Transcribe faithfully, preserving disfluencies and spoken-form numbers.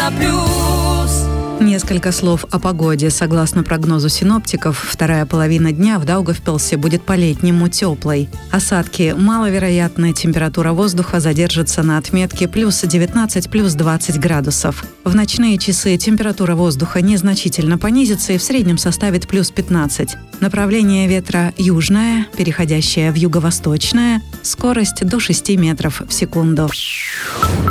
на плюс. Несколько слов о погоде. Согласно прогнозу синоптиков, вторая половина дня в Даугавпилсе будет по-летнему теплой. Осадки маловероятны, температура воздуха задержится на отметке плюс девятнадцать, плюс двадцать градусов. В ночные часы температура воздуха незначительно понизится и в среднем составит плюс пятнадцать. Направление ветра южное, переходящее в юго-восточное, скорость до шести метров в секунду.